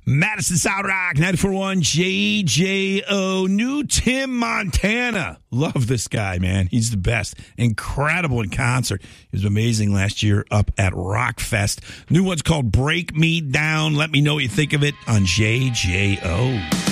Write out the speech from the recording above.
Madison Sound Rock, 94.1 JJO. New Tim Montana. Love this guy, man. He's the best. Incredible in concert. He was amazing last year up at Rockfest. New one's called Break Me Down. Let me know what you think of it on JJO.